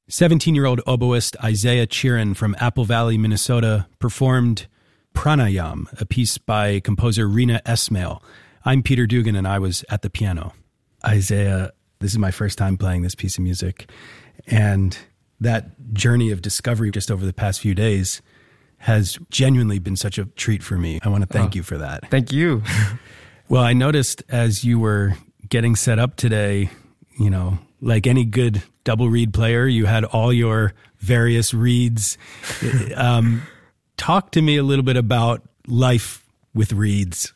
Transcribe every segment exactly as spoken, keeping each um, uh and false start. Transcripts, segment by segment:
seventeen-year-old oboist Isaiah Chirin from Apple Valley, Minnesota, performed Pranayam, a piece by composer Rina Esmail. I'm Peter Dugan, and I was at the piano. Isaiah, this is my first time playing this piece of music, and that journey of discovery just over the past few days has genuinely been such a treat for me. I want to thank oh, you for that. Thank you. Well, I noticed as you were getting set up today, you know, like any good double reed player, you had all your various reeds. um, talk to me a little bit about life with reeds.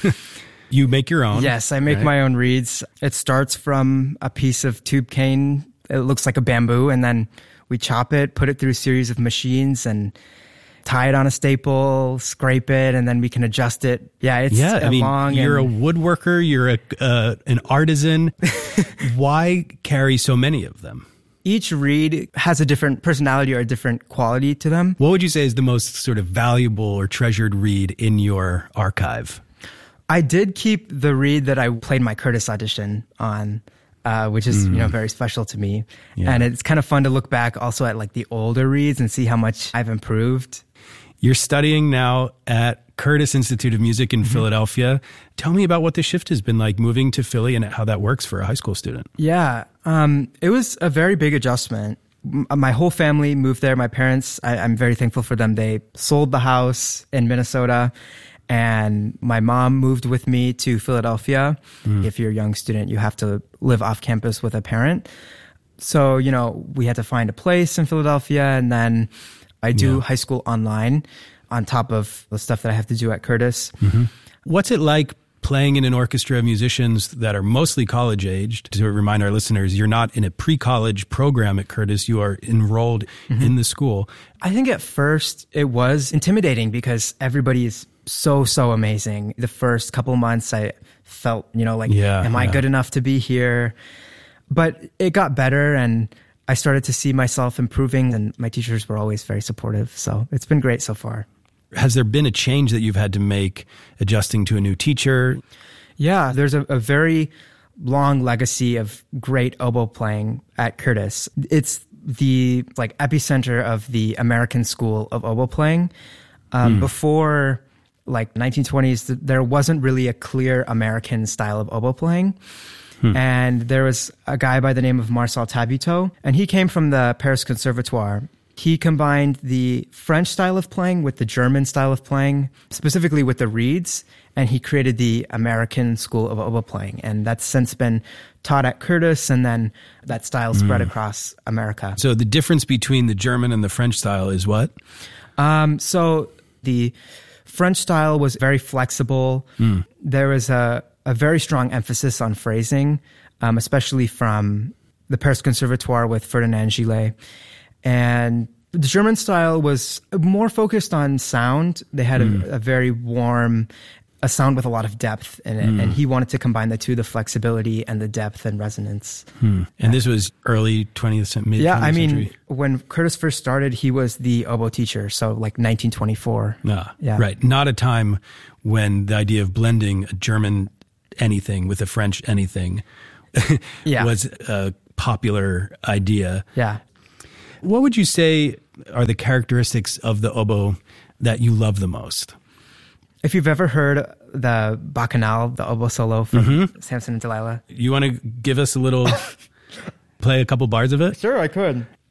You make your own. Yes, I make right? my own reeds. It starts from a piece of tube cane. It looks like a bamboo, and then we chop it, put it through a series of machines, and tie it on a staple, scrape it, and then we can adjust it. Yeah, it's yeah, I mean, long. You're and... a woodworker. You're a uh, an artisan. Why carry so many of them? Each reed has a different personality or a different quality to them. What would you say is the most sort of valuable or treasured reed in your archive? I did keep the reed that I played my Curtis audition on, uh, which is, mm. you know, very special to me. Yeah. And it's kind of fun to look back also at like the older reeds and see how much I've improved. You're studying now at Curtis Institute of Music in mm-hmm. Philadelphia. Tell me about what the shift has been like moving to Philly and how that works for a high school student. Yeah, um, it was a very big adjustment. M- my whole family moved there. My parents, I- I'm very thankful for them. They sold the house in Minnesota, and my mom moved with me to Philadelphia. Mm. If you're a young student, you have to live off campus with a parent. So, you know, we had to find a place in Philadelphia, and then I do yeah. high school online on top of the stuff that I have to do at Curtis. Mm-hmm. What's it like playing in an orchestra of musicians that are mostly college-aged? To remind our listeners, you're not in a pre-college program at Curtis. You are enrolled mm-hmm. in the school. I think at first it was intimidating because everybody is so, so amazing. The first couple months I felt, you know, like, yeah, am I yeah. good enough to be here? But it got better, and I started to see myself improving, and my teachers were always very supportive. So it's been great so far. Has there been a change that you've had to make adjusting to a new teacher? Yeah, there's a, a very long legacy of great oboe playing at Curtis. It's the like epicenter of the American school of oboe playing. Um, mm. Before like nineteen twenties, there wasn't really a clear American style of oboe playing. Hmm. And there was a guy by the name of Marcel Tabuteau, and he came from the Paris Conservatoire. He combined the French style of playing with the German style of playing, specifically with the reeds, and he created the American school of oboe playing. And that's since been taught at Curtis, and then that style spread mm. across America. So the difference between the German and the French style is what? Um, so the French style was very flexible. Mm. There was a, a very strong emphasis on phrasing, um, especially from the Paris Conservatoire with Ferdinand Gillet. And the German style was more focused on sound. They had mm. a, a very warm, a sound with a lot of depth in it. Mm. And he wanted to combine the two, the flexibility and the depth and resonance. Mm. And yeah. this was early twentieth century, mid-twentieth yeah, I mean, century. When Curtis first started, he was the oboe teacher. So like nineteen twenty-four. Ah, yeah. Right. Not a time when the idea of blending a German anything with a French anything yeah. was a popular idea. Yeah. What would you say are the characteristics of the oboe that you love the most? If you've ever heard the Bacchanal, the oboe solo from mm-hmm. Samson and Delilah. You want to give us a little, play a couple bars of it? Sure, I could.